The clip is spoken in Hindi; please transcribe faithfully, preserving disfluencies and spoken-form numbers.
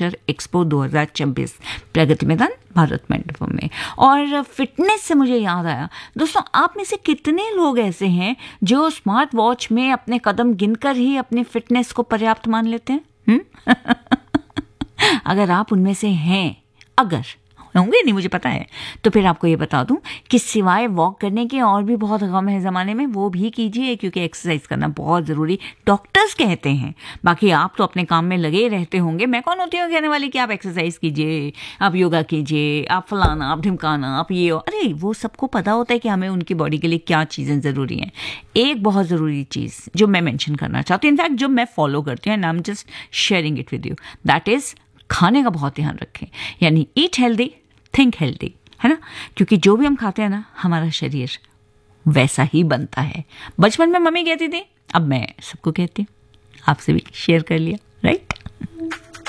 इन्वेस्टर एक्सपो दो हज़ार चौबीस प्रगति मैदान भारत मंडपम में। और फिटनेस से मुझे याद आया दोस्तों, आप में से कितने लोग ऐसे हैं जो स्मार्ट वॉच में अपने कदम गिनकर ही अपने फिटनेस को पर्याप्त मान लेते हैं? हुँ? अगर आप उनमें से हैं, अगर होंगे नहीं मुझे पता है, तो फिर आपको ये बता दूं कि सिवाय वॉक करने के और भी बहुत गम है ज़माने में, वो भी कीजिए, क्योंकि एक्सरसाइज करना बहुत ज़रूरी डॉक्टर्स कहते हैं। बाकी आप तो अपने काम में लगे रहते होंगे। मैं कौन होती हूँ कहने वाली कि आप एक्सरसाइज कीजिए, आप योगा कीजिए, आप फलाना, आप ढिमकाना, आप ये, अरे वो सबको पता होता है कि हमें उनकी बॉडी के लिए क्या चीज़ें ज़रूरी हैं। एक बहुत ज़रूरी चीज़ जो मैं मेंशन करना चाहती हूँ, इनफैक्ट जो मैं फॉलो करती हूँ, and I am just sharing it with you, that is खाने का बहुत ध्यान रखें। यानी ईट हेल्दी, थिंक हेल्दी, है ना? क्योंकि जो भी हम खाते हैं ना, हमारा शरीर वैसा ही बनता है। बचपन में मम्मी कहती थी, अब मैं सबको कहती हूँ, आपसे भी शेयर कर लिया, राइट?